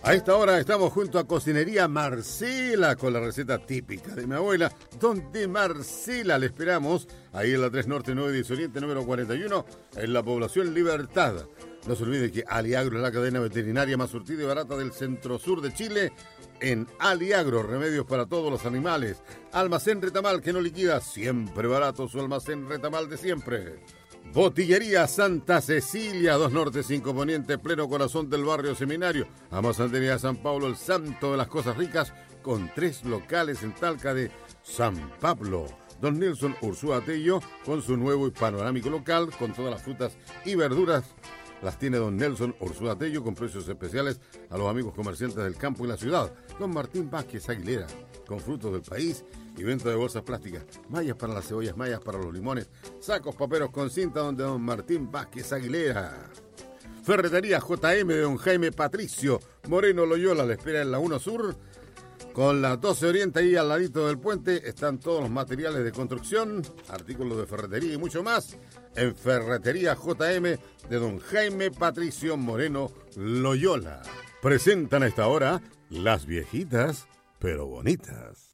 A esta hora estamos junto a Cocinería Marcela con la receta típica de mi abuela, donde Marcela le esperamos, ahí en la 3 Norte 9 10 Oriente número 41, en la población Libertad. No se olvide que Aliagro es la cadena veterinaria más surtida y barata del centro-sur de Chile. En Aliagro, remedios para todos los animales. Almacén Retamal, que no liquida, siempre barato su almacén Retamal de siempre. Botillería Santa Cecilia, 2 Norte 5 Poniente, pleno corazón del barrio Seminario. Amasantería San Pablo, el santo de las cosas ricas, con 3 locales en Talca de San Pablo. Don Nelson Ursúa Tello, con su nuevo y panorámico local, con todas las frutas y verduras. Las tiene don Nelson Ursúa Tello con precios especiales a los amigos comerciantes del campo y la ciudad. Don Martín Vázquez Aguilera, con frutos del país y venta de bolsas plásticas, mallas para las cebollas, mallas para los limones, sacos paperos con cinta donde don Martín Vázquez Aguilera. Ferretería JM de don Jaime Patricio Moreno Loyola, le espera en la 1 Sur. Con la 12 Oriente, ahí al ladito del puente, están todos los materiales de construcción, artículos de ferretería y mucho más, en Ferretería JM de don Jaime Patricio Moreno Loyola. Presentan a esta hora Las Viejitas, pero Bonitas.